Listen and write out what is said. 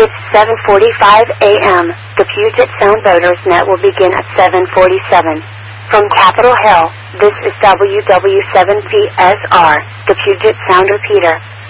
It's 7:45 a.m. The Puget Sound Voters Net will begin at 7:47. From Capitol Hill, this is WW7PSR, the Puget Sound Repeater.